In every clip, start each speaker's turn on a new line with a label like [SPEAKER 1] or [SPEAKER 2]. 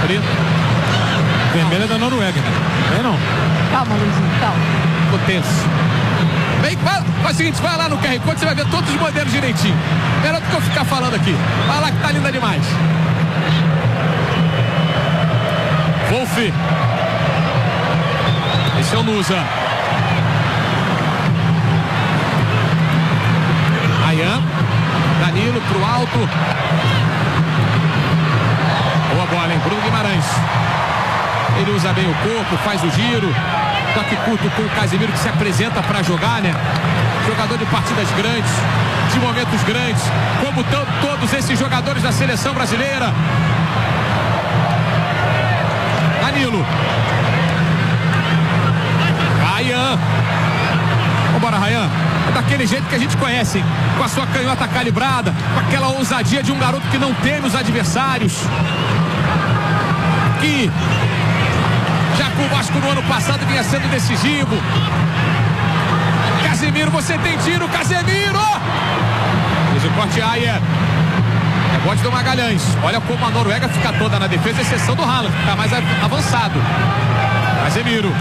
[SPEAKER 1] preto.
[SPEAKER 2] Vermelho é da Noruega, né? Vem não.
[SPEAKER 3] Calma, Luizinho, calma.
[SPEAKER 1] Ficou tenso. Vem, faz o seguinte, vai lá no QR Code, você vai ver todos os modelos direitinho. Melhor do que eu ficar falando aqui. Vai lá que tá linda demais. Wolf. Esse é o Nusa. Ayan. Danilo pro alto. Boa bola, hein? Bruno Guimarães. Ele usa bem o corpo, faz o giro. Toque curto com o Casemiro, que se apresenta para jogar, né? Jogador de partidas grandes, de momentos grandes, como todos esses jogadores da seleção brasileira. Danilo. Rayan. Vambora, Rayan. É daquele jeito que a gente conhece, hein? Com a sua canhota calibrada, com aquela ousadia de um garoto que não teme os adversários. Que já com o Vasco no ano passado vinha sendo decisivo. Casemiro, você tem tiro, Casemiro! Fez o corte Ayer. Rebote do Magalhães. Olha como a Noruega fica toda na defesa, exceção do Haaland, que está mais avançado. Casemiro.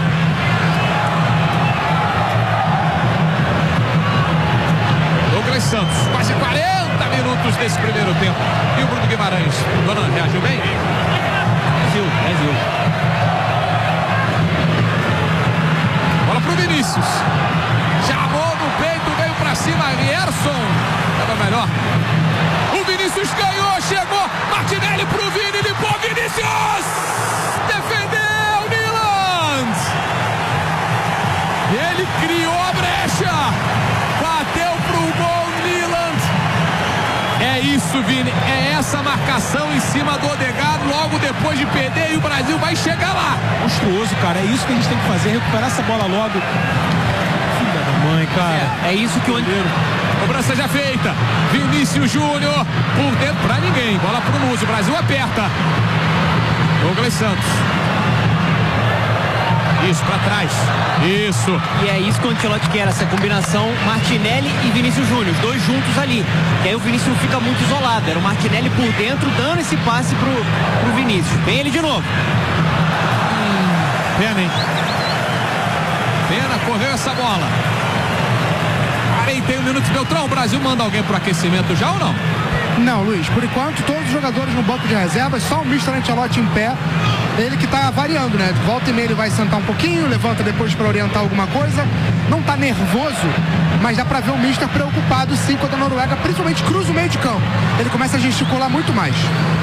[SPEAKER 1] Douglas Santos, quase 40 minutos desse primeiro tempo. E o Bruno Guimarães, Dona, reagiu bem? Reagiu. Bola pro Vinícius. Chamou no peito, veio pra cima, Rierson. Tava melhor. O Vinícius ganhou, chegou. Martinelli pro Vini, limpou Vinícius. Defendeu, Nyland. Ele criou a brecha. Bateu pro gol, Nyland. É isso, Vini. É essa marcação em cima do Odegaard logo depois de perder, e o Brasil vai chegar lá.
[SPEAKER 2] Monstruoso, cara. É isso que a gente tem que fazer, recuperar essa bola logo. Filha da mãe, cara.
[SPEAKER 1] É isso que o cobrança já feita. Vinícius Júnior por dentro pra ninguém. Bola pro Nusa. O Brasil aperta. Douglas Santos. Isso, pra trás. Isso.
[SPEAKER 4] E é isso que o Ancelotti quer, essa combinação Martinelli e Vinícius Júnior, os dois juntos ali. Que aí o Vinícius não fica muito isolado. Era o Martinelli por dentro, dando esse passe pro Vinícius. Vem ele de novo.
[SPEAKER 1] Pena, hein? Pena, correu essa bola. 41 minutos, Beltrão. O Brasil manda alguém pro aquecimento já ou não?
[SPEAKER 5] Não, Luiz, por enquanto todos os jogadores no banco de reservas, só o Mr. Ancelotti em pé. Ele que tá variando, né? Volta e meia ele vai sentar um pouquinho, levanta depois para orientar alguma coisa. Não tá nervoso, mas dá pra ver o Mister preocupado sim quando a Noruega principalmente cruza o meio de campo. Ele começa a gesticular muito mais.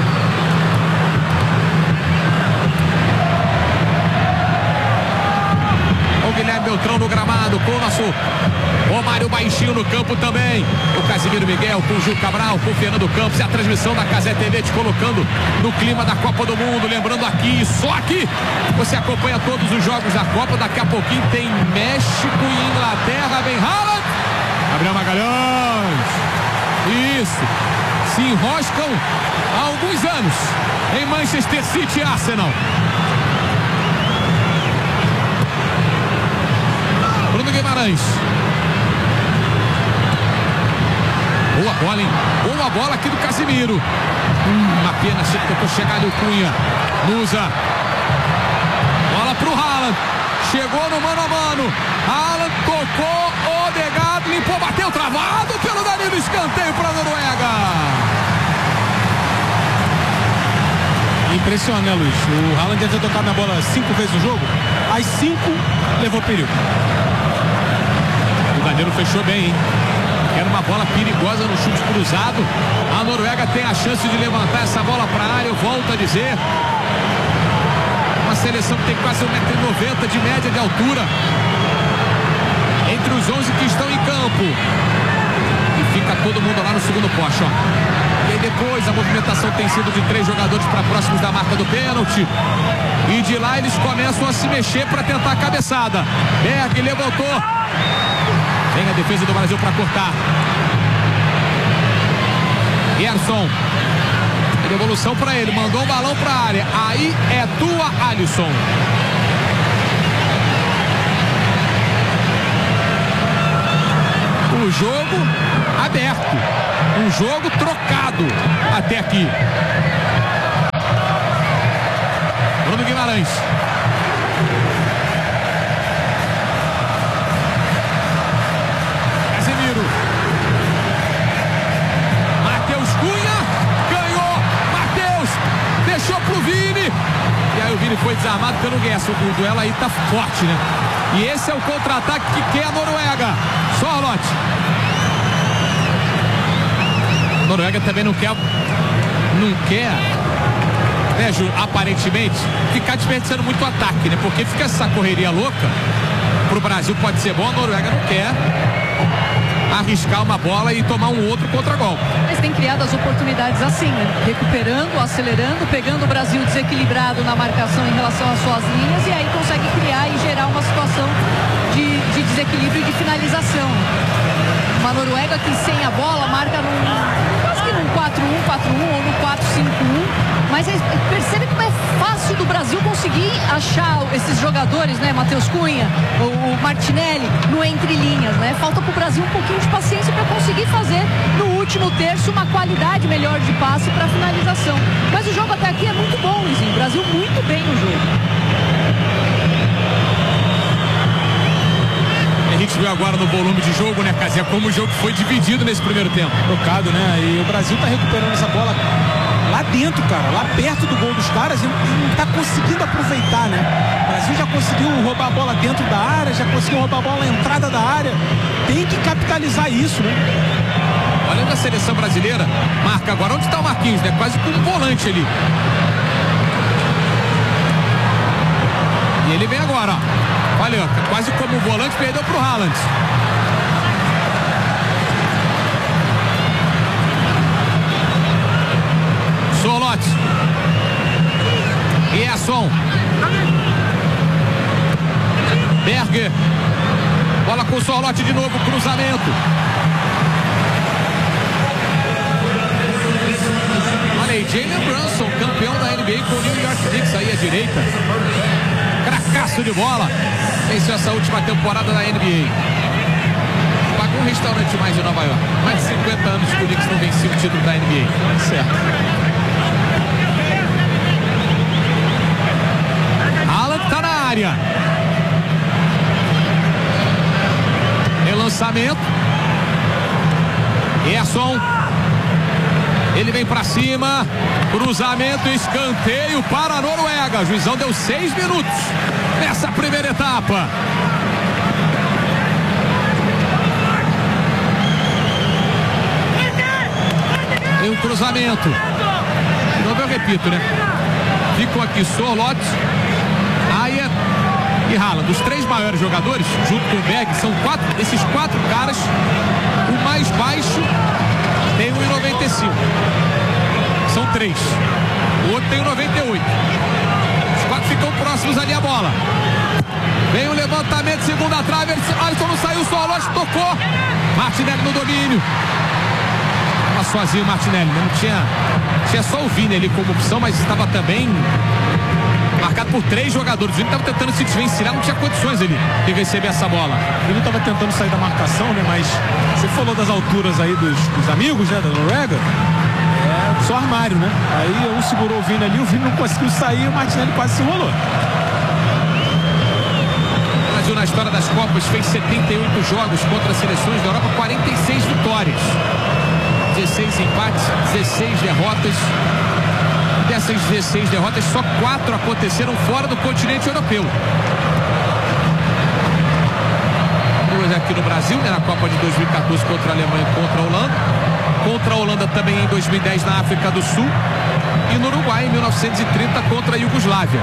[SPEAKER 1] O Guilherme Beltrão no gramado com o nosso Romário baixinho no campo também. O Casimiro Miguel com o Gil Cabral, com o Fernando Campos, e a transmissão da Cazé TV te colocando no clima da Copa do Mundo. Lembrando aqui, só aqui, você acompanha todos os jogos da Copa. Daqui a pouquinho tem México e Inglaterra. Vem Haaland. Gabriel Magalhães. Isso. Se enroscam há alguns anos em Manchester City e Arsenal. Bruno Guimarães. Boa bola, hein? Boa bola aqui do Casemiro. Uma pena, tentou chegar ali o Cunha. Nusa. Bola pro Haaland. Chegou no mano a mano. Haaland tocou, Odegaard limpou, bateu, travado pelo Danilo. Escanteio pra Noruega.
[SPEAKER 2] Impressionante, né, Luiz? O Haaland deve ter tocado na bola 5 vezes no jogo. As 5 levou perigo.
[SPEAKER 1] O Danilo fechou bem, hein? Era uma bola perigosa no chute cruzado. A Noruega tem a chance de levantar essa bola para a área. Eu volto a dizer, uma seleção que tem quase 1,90 m de média de altura entre os 11 que estão em campo. E fica todo mundo lá no segundo poste, ó. E aí depois a movimentação tem sido de 3 jogadores para próximos da marca do pênalti. E de lá eles começam a se mexer para tentar a cabeçada. Berg levantou. Vem a defesa do Brasil para cortar. Gerson. Devolução para ele. Mandou um balão para a área. Aí é tua, Alisson. O jogo aberto. Um jogo trocado até aqui. Magalhães. Casemiro. Matheus Cunha. Ganhou. Matheus. Deixou pro Vini. E aí o Vini foi desarmado pelo Gerson. O duelo aí tá forte, né? E esse é o contra-ataque que quer a Noruega. Sorloth. A Noruega também não quer, né, Ju, aparentemente, ficar desperdiçando muito ataque, né? Porque fica essa correria louca. Pro Brasil pode ser bom, a Noruega não quer arriscar uma bola e tomar um outro contra-golpe.
[SPEAKER 3] Eles têm criado as oportunidades assim, né? Recuperando, acelerando, pegando o Brasil desequilibrado na marcação em relação às suas linhas e aí consegue criar e gerar uma situação de desequilíbrio e de finalização. Uma Noruega que sem a bola marca quase que num 4-1, 4-1 ou no 4-5-1. Mas percebe como é fácil do Brasil conseguir achar esses jogadores, né? Matheus Cunha, o Martinelli, no entre linhas, né? Falta pro Brasil um pouquinho de paciência para conseguir fazer no último terço uma qualidade melhor de passe para finalização. Mas o jogo até aqui é muito bom, Luizinho. O Brasil muito bem no jogo.
[SPEAKER 1] A gente viu agora no volume de jogo, né, Casia, como o jogo foi dividido nesse primeiro tempo.
[SPEAKER 2] Trocado, né? E o Brasil tá recuperando essa bola lá dentro, cara, lá perto do gol dos caras e não tá conseguindo aproveitar, né? O Brasil já conseguiu roubar a bola dentro da área, já conseguiu roubar a bola na entrada da área. Tem que capitalizar isso, né?
[SPEAKER 1] Olhando a seleção brasileira, marca agora. Onde tá o Marquinhos, né? Quase como um volante ali. E ele vem agora, ó. Olha, quase como um volante, perdeu pro Haaland. Sorloth. Gerson. Berger. Bola com o Sorloth de novo, cruzamento. Olha aí, Jalen Brunson, campeão da NBA com o New York Knicks aí à direita. Cracaço de bola. Venceu essa última temporada da NBA. Pagou um restaurante mais em Nova York. Mais de 50 anos que o Knicks não vencia o título da NBA. Certo. Haaland tá na área. Relançamento. Gerson. Ele vem pra cima. Cruzamento, escanteio para a Noruega. O juizão deu 6 minutos nessa primeira etapa. Tem um cruzamento. De novo eu repito, né? Ficam aqui Sorloth, Ayer e Haaland. Os 3 maiores jogadores, junto com o Berg, são 4. Esses 4 caras, o mais baixo tem 1,95. São 3. O outro tem 1,98. Os 4 ficam próximos ali a bola. Vem o levantamento, segunda trave. Alisson não saiu, Sorloth tocou. Martinelli no domínio. Estava sozinho o Martinelli. Não tinha só o Vini ali como opção, mas estava também marcado por 3 jogadores. O Vini estava tentando se desvencilhar, não tinha condições ali de receber essa bola.
[SPEAKER 2] O Vini estava tentando sair da marcação, né? Mas você falou das alturas aí dos amigos, né? Da Noruega. Só armário, né? Aí um segurou o Vini ali, o Vini não conseguiu sair, o Martinelli quase se enrolou.
[SPEAKER 1] O Brasil na história das Copas fez 78 jogos contra seleções da Europa, 46 vitórias, 16 empates, 16 derrotas. Dessas 16 derrotas, só 4 aconteceram fora do continente europeu. 2 aqui no Brasil, né, na Copa de 2014 contra a Alemanha e contra a Holanda. Contra a Holanda também em 2010 na África do Sul. E no Uruguai em 1930 contra a Iugoslávia.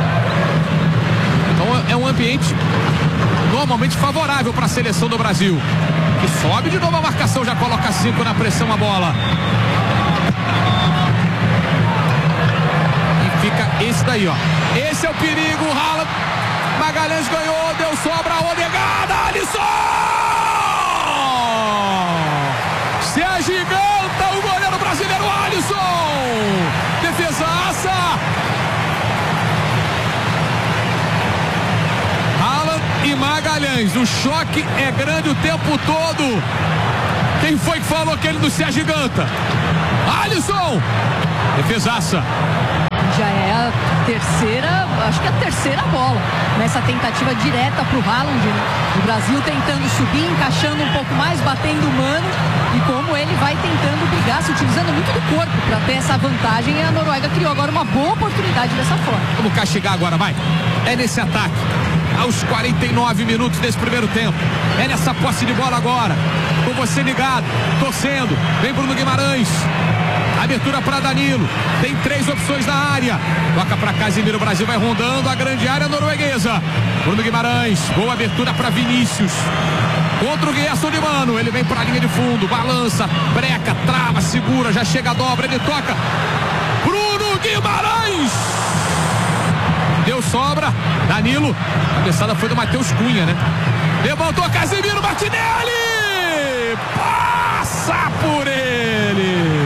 [SPEAKER 1] Então é um ambiente normalmente favorável para a seleção do Brasil. Que sobe de novo a marcação, já coloca 5 na pressão a bola. E fica esse daí, ó. Esse é o perigo, o Haaland. Magalhães ganhou, deu sobra, Odegaard, Alisson! Se agiganta o goleiro brasileiro Alisson. Defesaça. Haaland e Magalhães. O choque é grande o tempo todo. Quem foi que falou que ele não se agiganta? Alisson. Defesaça.
[SPEAKER 3] Já é a acho que a terceira bola nessa tentativa direta para o Haaland, né? O Brasil tentando subir, encaixando um pouco mais, batendo o mano, e como ele vai tentando brigar, se utilizando muito do corpo para ter essa vantagem, e a Noruega criou agora uma boa oportunidade dessa forma.
[SPEAKER 1] Vamos castigar agora, vai. É nesse ataque, aos 49 minutos desse primeiro tempo. É nessa posse de bola agora, com você ligado, torcendo. Vem Bruno Guimarães. Abertura para Danilo. Tem 3 opções na área. Toca para Casimiro. O Brasil vai rondando a grande área norueguesa. Bruno Guimarães. Boa abertura para Vinícius. Contra o Gerson de Mano. Ele vem para a linha de fundo. Balança, breca, trava, segura. Já chega a dobra. Ele toca. Bruno Guimarães. Deu sobra. Danilo. A cabeçada foi do Matheus Cunha, né? Levantou Casimiro. Martinelli. Passa por ele.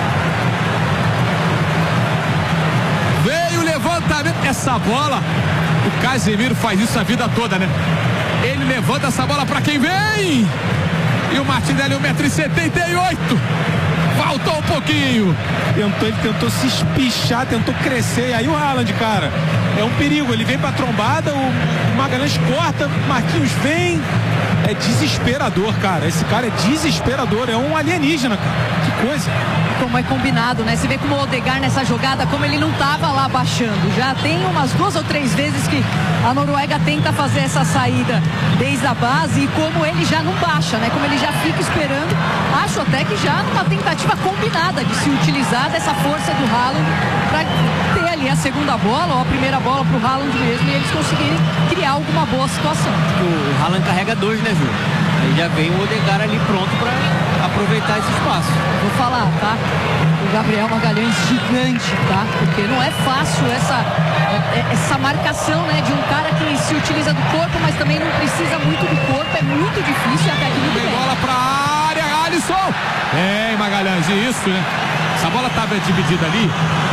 [SPEAKER 1] Essa bola, o Casemiro faz isso a vida toda, né? Ele levanta essa bola pra quem vem. E o Martinelli, 1,78 m. Faltou um pouquinho.
[SPEAKER 2] Ele tentou se espichar, tentou crescer. E aí o Haaland, cara, é um perigo. Ele vem pra trombada, o Magalhães corta, Marquinhos vem. É desesperador, cara. Esse cara é desesperador. É um alienígena, cara. Que coisa.
[SPEAKER 3] Como é combinado, né? Você vê como o Odegaard nessa jogada, como ele não tava lá baixando. Já tem umas 2 ou 3 vezes que a Noruega tenta fazer essa saída desde a base, e como ele já não baixa, né? Como ele já fica esperando. Acho até que já numa tentativa combinada de se utilizar dessa força do Haaland para ter ali a segunda bola ou a primeira bola pro Haaland mesmo, e eles conseguirem criar alguma boa situação.
[SPEAKER 4] O Haaland carrega 2, né, Ju? Aí já vem o Odegaard ali pronto para aproveitar esse espaço.
[SPEAKER 3] Vou falar, tá? O Gabriel Magalhães gigante, tá? Porque não é fácil essa marcação, né? De um cara que se utiliza do corpo, mas também não precisa muito do corpo. É muito difícil, e até aqui muito bem.
[SPEAKER 1] Bola pra área, Alisson. Magalhães, isso, né? Essa bola estava dividida ali.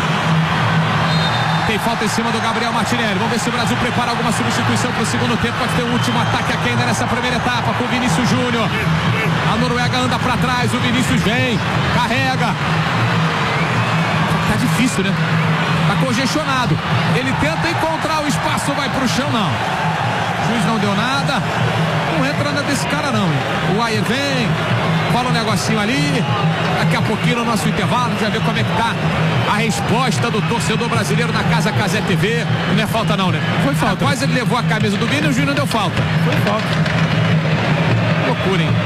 [SPEAKER 1] Tem falta em cima do Gabriel Martinelli. Vamos ver se o Brasil prepara alguma substituição para o segundo tempo. Pode ter um último ataque aqui ainda nessa primeira etapa com o Vinícius Júnior. A Noruega anda para trás. O Vinícius vem, carrega. Tá difícil, né? Tá congestionado. Ele tenta encontrar o espaço, vai pro chão, não. O juiz não deu nada. Não entra nada desse cara, não. O Ayer vem, fala um negocinho ali. Daqui a pouquinho no nosso intervalo, já vê como é que tá a resposta do torcedor brasileiro na Casa Casé TV. Não é falta não, né? Foi falta. Quase ele levou a camisa do Vini e o Júnior deu falta.
[SPEAKER 2] Foi falta.
[SPEAKER 1] Loucura, hein?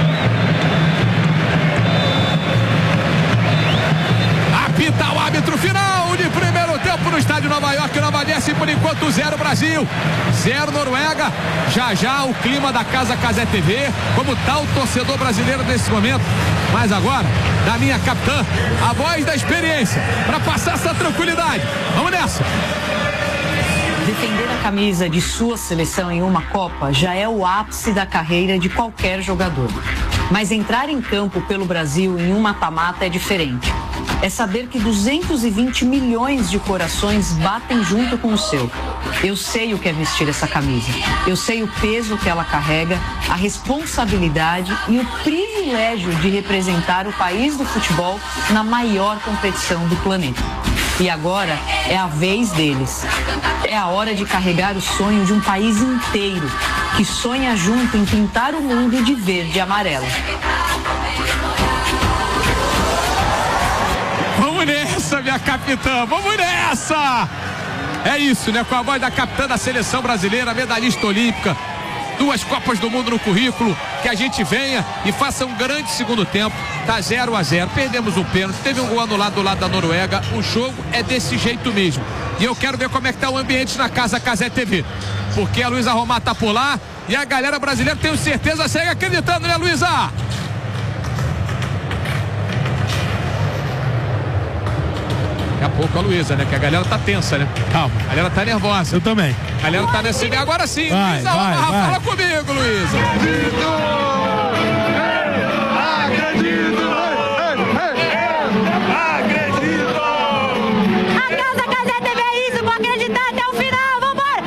[SPEAKER 1] Apita o árbitro final de primeiro tempo no estádio Nova York, Nova Jersey, por enquanto 0 Brasil, 0 Noruega. Já o clima da Casa Casé TV, como tá o torcedor brasileiro nesse momento. Mas agora, da minha capitã, a voz da experiência, para passar essa tranquilidade. Vamos nessa.
[SPEAKER 6] Defender a camisa de sua seleção em uma Copa já é o ápice da carreira de qualquer jogador. Mas entrar em campo pelo Brasil em um mata-mata é diferente. É saber que 220 milhões de corações batem junto com o seu. Eu sei o que é vestir essa camisa. Eu sei o peso que ela carrega, a responsabilidade e o privilégio de representar o país do futebol na maior competição do planeta. E agora é a vez deles. É a hora de carregar o sonho de um país inteiro que sonha junto em pintar o mundo de verde e amarelo.
[SPEAKER 1] Vamos nessa, minha capitã, vamos nessa! É isso, né? Com a voz da capitã da seleção brasileira, medalhista olímpica, 2 Copas do Mundo no currículo, que a gente venha e faça um grande segundo tempo. Tá 0-0, perdemos um pênalti, teve um gol anulado do lado da Noruega. O jogo é desse jeito mesmo. E eu quero ver como é que tá o ambiente na Casa Casé TV, porque a Luísa Romar tá por lá e a galera brasileira, tenho certeza, segue acreditando, né, Luísa? Daqui a pouco a Luísa, né? Que a galera tá tensa, né?
[SPEAKER 2] Calma.
[SPEAKER 1] A galera tá nervosa.
[SPEAKER 2] Eu também.
[SPEAKER 1] A galera tá nesse... Agora sim,
[SPEAKER 2] vai,
[SPEAKER 1] Luísa, fala comigo, Luísa.
[SPEAKER 7] Acredito! A Casa Casé TV é isso, vou acreditar até o final, vambora!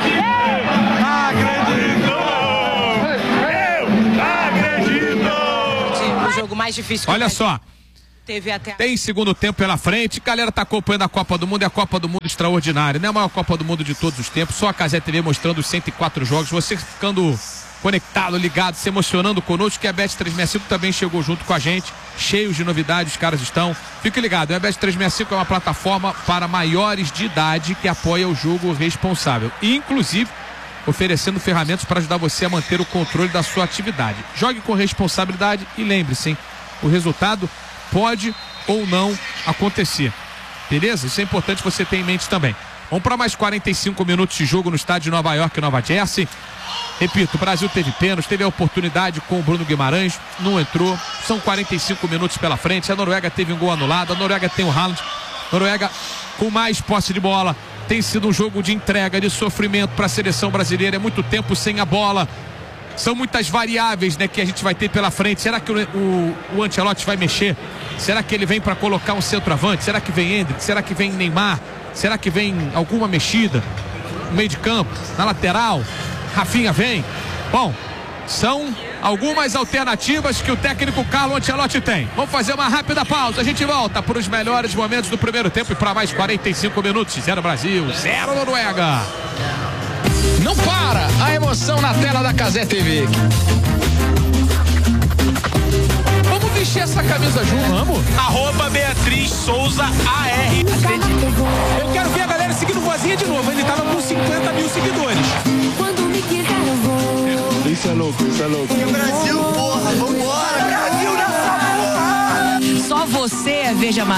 [SPEAKER 8] O jogo mais difícil.
[SPEAKER 1] Olha só,
[SPEAKER 8] teve até...
[SPEAKER 1] Tem segundo tempo pela frente, galera tá acompanhando a Copa do Mundo, é a Copa do Mundo extraordinária, né? A maior Copa do Mundo de todos os tempos, só a Cazé TV mostrando os 104 jogos, você ficando conectado, ligado, se emocionando conosco, que a Bet365 também chegou junto com a gente, cheios de novidades, os caras estão. Fique ligado, a Bet365 é uma plataforma para maiores de idade que apoia o jogo responsável, inclusive oferecendo ferramentas para ajudar você a manter o controle da sua atividade. Jogue com responsabilidade e lembre-se, hein, o resultado pode ou não acontecer. Beleza? Isso é importante você ter em mente também. Vamos para mais 45 minutos de jogo no estádio de Nova York e Nova Jersey. Repito, o Brasil teve pênalti, teve a oportunidade com o Bruno Guimarães, não entrou. São 45 minutos pela frente. A Noruega teve um gol anulado, a Noruega tem o Haaland. Noruega com mais posse de bola. Tem sido um jogo de entrega, de sofrimento para a seleção brasileira. É muito tempo sem a bola. São muitas variáveis, né, que a gente vai ter pela frente. Será que o Ancelotti vai mexer? Será que ele vem para colocar um centroavante? Será que vem Endrick? Será que vem Neymar? Será que vem alguma mexida no meio de campo, na lateral? Rafinha vem? Bom, são algumas alternativas que o técnico Carlo Ancelotti tem. Vamos fazer uma rápida pausa. A gente volta para os melhores momentos do primeiro tempo e para mais 45 minutos. 0 Brasil, 0 Noruega.
[SPEAKER 9] Não para! A emoção na tela da Cazé TV.
[SPEAKER 1] Vamos vestir essa camisa junto, vamos?
[SPEAKER 10] @Beatriz Souza AR.
[SPEAKER 2] Eu quero ver a galera seguindo Vozinha de novo. Ele tava com 50 mil seguidores.
[SPEAKER 7] Quando me quiser eu vou.
[SPEAKER 10] Isso é louco, isso é louco.
[SPEAKER 7] E o Brasil, porra, vambora! Brasil nessa porra!
[SPEAKER 8] Só você é Veja Mais.